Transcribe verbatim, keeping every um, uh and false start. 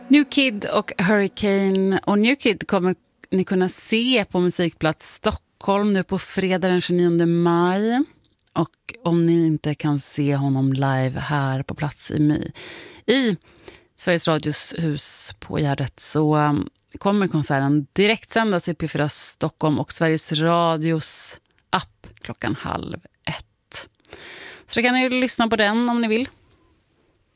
New Kid och Hurricane. Och New Kid kommer ni kunna se på Musikplats Stockholm nu på fredag den tjugonionde maj. Och om ni inte kan se honom live här på plats i, My, i Sveriges Radios hus på Gärdet, så kommer konserten direkt sändas i P fyra Stockholm och Sveriges Radios app klockan halv ett. Så kan ni lyssna på den om ni vill.